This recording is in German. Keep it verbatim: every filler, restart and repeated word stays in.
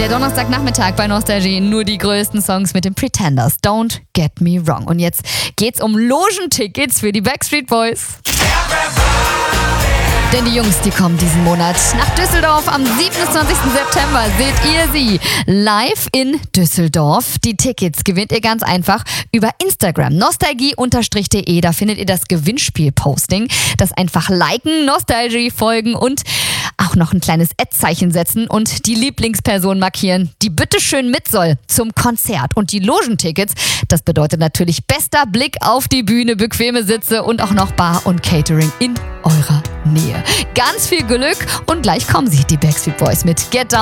Der Donnerstagnachmittag bei Nostalgie, nur die größten Songs mit den Pretenders. Don't get me wrong. Und jetzt geht's um Logentickets für die Backstreet Boys. Denn die Jungs, die kommen diesen Monat nach Düsseldorf. Am siebenundzwanzigsten September seht ihr sie live in Düsseldorf. Die Tickets gewinnt ihr ganz einfach über Instagram. Nostalgie-de. Da findet ihr das Gewinnspiel-Posting. Das einfach liken, Nostalgie folgen und auch noch ein kleines Ad-Zeichen setzen und die Lieblingsperson markieren, die bitteschön mit soll zum Konzert. Und die Logentickets, das bedeutet natürlich bester Blick auf die Bühne, bequeme Sitze und auch noch Bar und Catering in eurer Nähe. Ganz viel Glück und gleich kommen sie, die Backstreet Boys mit Get Down.